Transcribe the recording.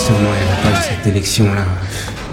justement, il n'y avait pas eu cette élection-là.